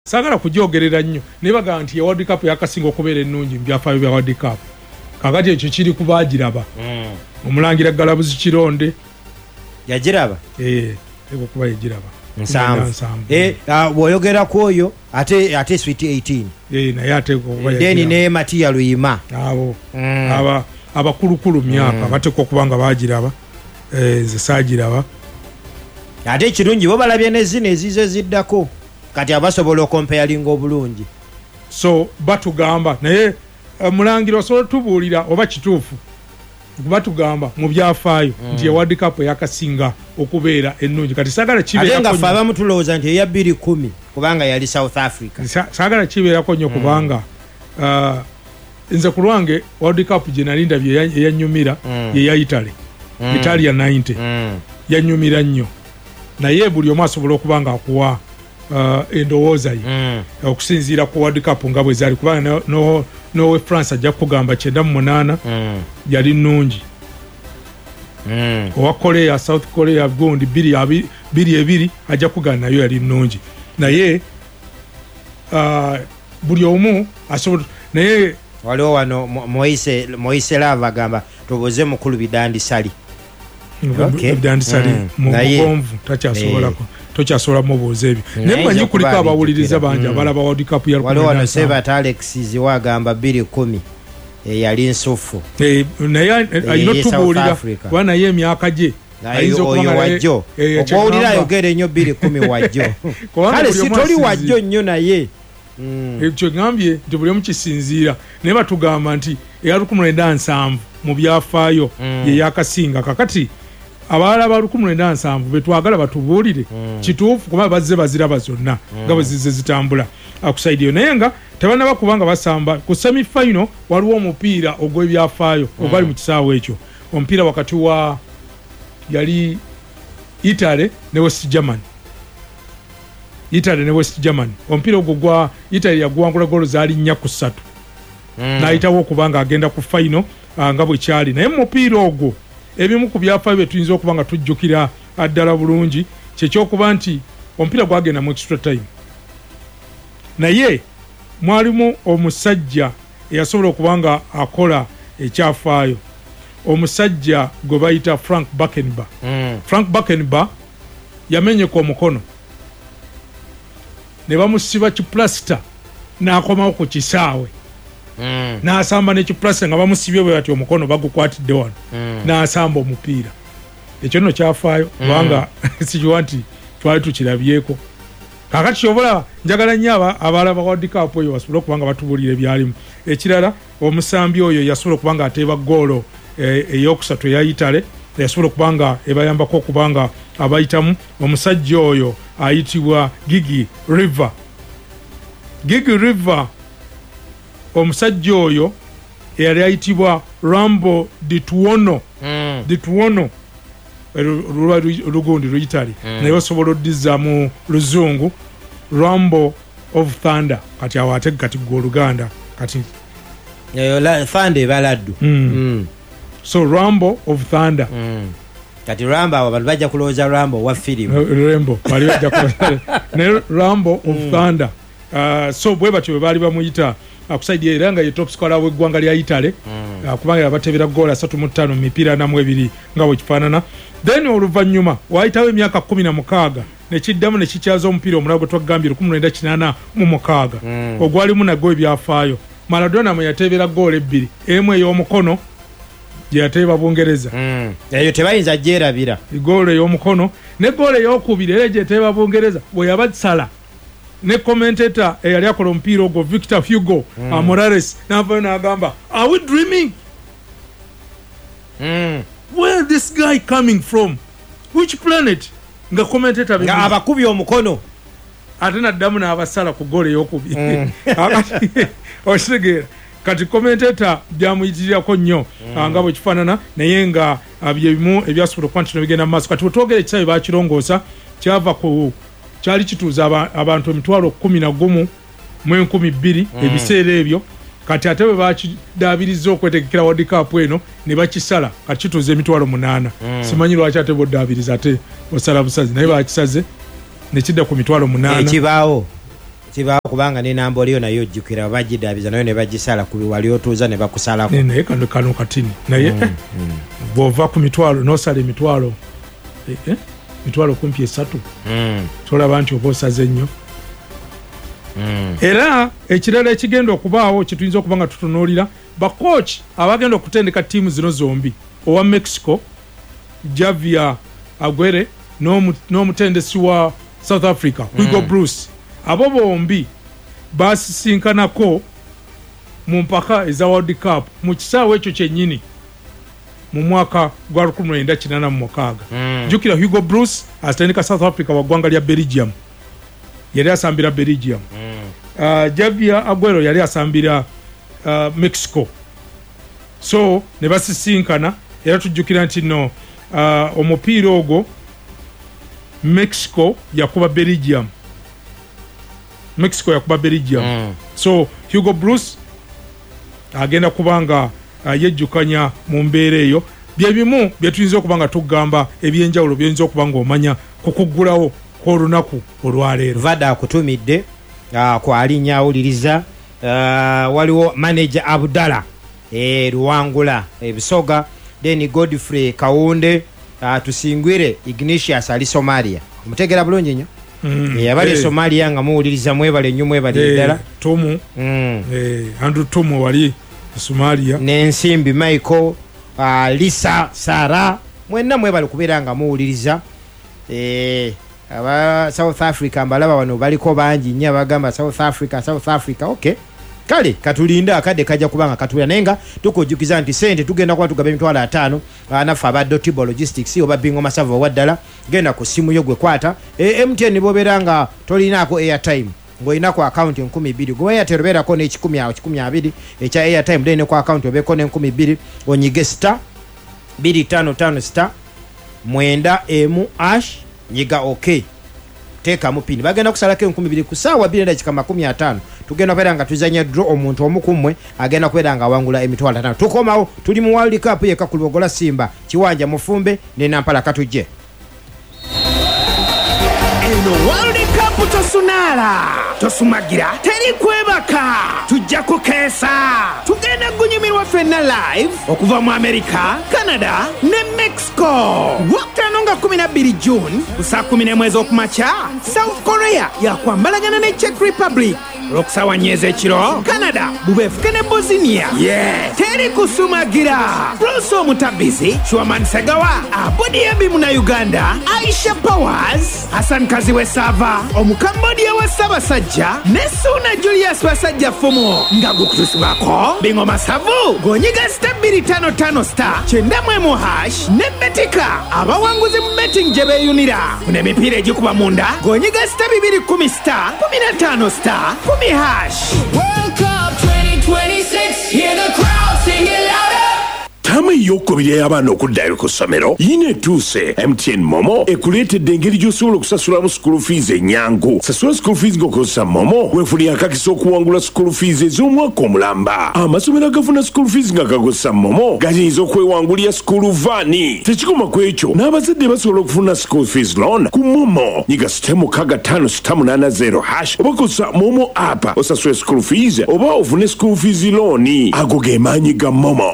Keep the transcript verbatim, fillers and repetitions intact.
sagala kujogerera nnyo nebaga nti ya World Cup yakasinga okubeera ennungi mu byafaayo bya World Cup kakati ekyo kiri kubagiraba mm. Omulangira Galabuzi Kironde yagiraba eh eko kuba yagiraba nsambu eh uh, boyogera kwoyo ate ate Sweet eighteen eh na yate kuba yagiraba deni ne Matia Luyima abo mm. aba abakulukulu myaka mm. bate ko kubanga bagiraba eh zisagiraba ate kirungi bo balabye ne zine ezize ziddako kati abasobola comparing obulungi so batugamba naye Mulangira osobola tubuulira oba kituufu batugamba mu byafaayo mm. nti World Cup yakasinga okubeera ennungi kati sagala kibeera ate nga fa bamutulowooza nti eya bbiri kumi kubanga yali South Africa Sa, sagala kibeerako nnyo mm. kubanga uh, nze ku lwange World Cup gye nali ndabye eyanyumira mm. ye ya Italy mm. Italia ninety mm. yanyumira nnyo naye buli omu asobola okubanga akuwa uh, endowooza ye mm. okusinziira ku World Cup nga bwe zaali kubanga no, no, no France ajja kugamba kyenda mu munaana mm. yali nnungi mm. owa Korea South Korea gundi biri biri ebiri ajja kugamba nayo yali nnungi naye uh, buli omu asobola naye waliwo wano Moise Moise Lava gamba tubuze mukulu Bidandi Sali okay Bidandi Sali mm. mu bwonvu takyasobolako tokyasobola mu buuze ebyo naye manyi kuliko abawuliriza bangi abalaba World Cup ya waliwo wano Seba Alex ziwagamba bbiri kumi yali nsufu naye ayina tubuulira wana ye emyaka gye ayinza okuba wajjo okuwulira ayogera ennyo bbiri kumi wajjo kale si toli wajjo nnyo naye ekyo ngambye nti buli omu kisinziira naye batugamba nti eya lukumi lwenda nsanvu mu byafaayo ye yakasinga kakati abalala ba lukumi lwenda nsanvu betwagala batubuulire mm. kituufu kuba bazze baziraba zonna mm. nga bwe zizze zitambula akusaidiyo naye nga tebanaba kubanga basamba ku semi final waliwo omupiira ogw'ebyafaayo mm. ogwali mu kisaawe ekyo omupiira wakati wa yali Italy ne West Germany Italy ne West Germany omupiira ogwo gwa Italy yaguwangula golo zaali nnya ku ssatu mm. n'ayitawo okubanga agenda ku final uh, nga bwe kyali naye mupiira ogwo ebimu ku byafaayo bye tuyinza okuba nga tujjukira addala bulungi kyekyokuba nti omupiira gwagenda mu extra time naye mwalimu omusajja eyasobola okuba nga akola ekyafaayo omusajja gwe bayita Frank Beckenbauer mm. Frank Beckenbauer yamenyeka omukono ne bamusiba kiplasta n'akomawo ku kisaawe Mm. n'asamba n'ekiplasta nga bamusibye bwe bati omukono bagukwatidde wano mm. n'asamba omupiira ekyo nno kyafaayo kubanga mm. sikiwa nti twali tukirabyeko kakati kyobola njagala nnyo abalaba World Cup eyo basobola okuba nga batubuulira ebyalimu ekirala omusambi oyo yasobola okuba nga ateeba goolo ey'okusatu eya Italy yasobola okuba nga ebayambako okuba nga abayitamu omusajja oyo ayitibwa Gigi River Gigi River omusajja oyo eyali ayitibwa Rambo di Tuono mm. di Tuono lugundi luyitali mm. naye osobola oddiza mu luzungu Rambo of Thunder kati awo ate kati gw'oluganda kati eyo Thunder ebaladdu mm. mm. so Rambo of Thunder mm. kati Rambo abo bali bajja kulowooza Rambo wa firimu Rambo bali bajja kulowooza naye Rambo of mm. Thunder uh, so bwe batyo bwe baali bamuyita akusaidia era nga ye top scorer w'eggwanga lya Italy mm. uh, kubanga yabatebera goal asatu mu ttaano mu mipiira namu ebiri nga bwe kifaanana then oluvannyuma wayitawo emyaka kkumi na mukaaga ne kiddamu ne kikyaza omupiira omulala gwe twagambye lukumi lwenda kinaana mu mukaaga mm. ogwalimu nagwo ebyafaayo Maradona mwe yateebera goal ebbiri emu ey'omukono gye yateeba Bungereza mm. eyo tebayinza gyerabira goal ey'omukono ne goal ey'okubiri era gye yateeba Bungereza bwe yabasala ne commentator eyali akola omupiira ogwo Victor Hugo mm. uh, Morales n'avaayo n'agamba are we dreaming mm. where this guy coming from which planet nga commentator nga abakubi omukono ate naddamu n'abasala ku goal ey'okubiri mm. okitegeera kati commentator byamuyitirirako nnyo mm. nga bwe kifaanana naye nga uh, byebimu ebyasobola okuba nti no bigenda mu maaso kati bwe twogera ekisaawe baakirongoosa kyava ku kyali kituuza aba, abantu emitwalo kumi na gumu mu enkumi bbiri mm. ebiseera ebyo kati ate bwe bakidaabiriza okwetegekera World Cup eno ne bakisala kati kituuza emitwalo munaana mm. simanyi lwaki ate boddaabiriza ate osala busazi naye bakisaze ne kidda ku mitwalo munaana ekibaawo kiba kubanga ne namba oliyo nayo jjukira bagidabiza nayo ne bagisala ku wali otuuza ne bakusalako naye kano kano katini naye mm, mm. bw'ova ku mitwalo n'osala emitwalo eh, eh, mitwalo kumpi esatu mm. tolaba nti oba osaze nnyo mm. era ekirala ekigenda okubaawo kituyinza okuba nga tutunuulira bakooki abagenda okutendeka ttiimu zino zombi owa Mexico Javier Aguirre n'omutendesi wa South Africa Hugo mm. Bruce abo bombi basisinkanako mu mpaka eza World Cup mu kisaawe ekyo kyennyini mu mwaka gwa lukumi lwenda kinaana mu mukaaga mm. jukira Hugo Bruce asitendeka South Africa wa ggwanga lya Belgium yali asambira Belgium mm. uh, Javier Aguirre yali asambira uh, Mexico so ne basisinkana era tujjukira nti no uh, omupiira ogwo Mexico yakuba Belgium Mexico yakuba Belgium mm. so Hugo Bruce agenda kubanga uh, yejjukanya mu mbeera eyo bye bimu bye tuyinza okubanga tugamba ebyenjawulo byinza okubanga omanya kukuggulawo kw'olunaku olwaleero vada akutumidde uh, kwalinya awuliriza uh, waliwo manager Abdallah e Ruwangula ebisoga then Godfrey Kawunde uh, tusingwire Ignatius ali Somalia mutegera bulungi nnyo mm, yabali hey. Somalia nga muwuliriza mwebale nnyo mwebale ddala hey, Tomu mm. hey, Andrew Tomu wali Somalia n'ensimbi Michael uh, Lisa Sara mwenna mwebale kubeera nga muwuliriza eh, aba South Africa mbalaba wano baliko bangi nnyo abagamba South Africa South Africa okay kale katulinda akade kaja kubanga katulira nenga tukujjukiza nti sente tugenda kwa tugabe mitwalo ataano anafa abadde Tibo Logistics oba Bingo Masava waddala genda ku simu yo gwe kwata e, M T N boberanga tolinako airtime ngoinako account enkumi bbiri gwe Airtel berako ne ekikumi awo kikumi abiri ekya airtime dene kwa account obeko ne enkumi bbiri onyige star bbiri tano tano star mwenda emu ash nyiga okay teka mupini bagenda kusalako enkumi bbiri ku ssaawa bbiri dakika makumi ataano tugenda kwera nga tuzanya draw omuntu omukumwe agenda kwera nga wangula emitwalo ataano tukomawo tuli mu World Cup yeka kulogola Simba Kiwanja Mufumbe ne Nampala katujje eno World Cup tosunala tosumagira teri kwebaka tujja kukeesa tugenda gunyumirwa fenna live okuva mu America Canada ne Mexico waktanonga kumi na bbiri June kusaa kumi n'emu ez'okumakya South Korea yakwambalagana ne Czech Republic olwokusawa nnyezi ekiro Canada bubeefuke ne Bosnia yeah teri kusumagira Bruce Omutabizi Chwaman Segawa Abodiabi muna Uganda Aisha Powers Hassan Kaziwe Sava Omukambodia wa Sabasajja ne Suna Julius Basajja Fumo nga gukutusibako Bingo Masavu gonyiga star bbiri tano tano star kyenda mu emu hash ne Betika abawanguzi mu betting gye beeyunira funa emipiira egikuba munda gonyiga star bibiri kumi star kumi na tano star kumi hash World Cup twenty twenty-six, hear the crowd sing it louder. Tama yokubiri y'abaana okuddayo ku ssomero yina etuuse M T N Momo ekuleetedde engeri gy'osobola okusasulamu school fees ennyangu. Sasula school fees ng'okozesa Momo weefunira akakisa okuwangula school fees ez'omwaka omulamba. Amasomero agafuna school fees nga gakozesa Momo gayinza okwewangulira school vaani. Tekikoma ku ekyo n'abazadde basobola okufuna school fees loan ku Momo. Nyiga sita mukaaga ttaano sita munaana zero hash oba kozesa Momo app osasule school fees oba ofune school fees loan. Ago ge maanyi ga Momo.